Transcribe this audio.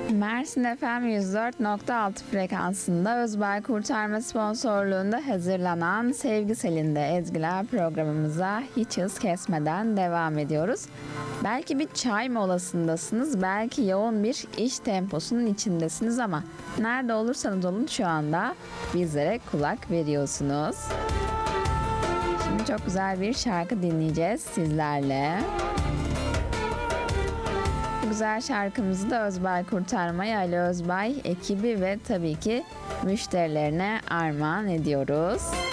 Mersin FM 104.6 frekansında Özbay Kurtarma sponsorluğunda hazırlanan Sevgi Selinde Ezgiler programımıza hiç hız kesmeden devam ediyoruz. Belki bir çay molasındasınız, belki yoğun bir iş temposunun içindesiniz ama nerede olursanız olun şu anda bizlere kulak veriyorsunuz. Şimdi çok güzel bir şarkı dinleyeceğiz sizlerle. Bu güzel şarkımızı da Özbay Kurtarma'ya, Ali Özbay ekibi ve tabii ki müşterilerine armağan ediyoruz.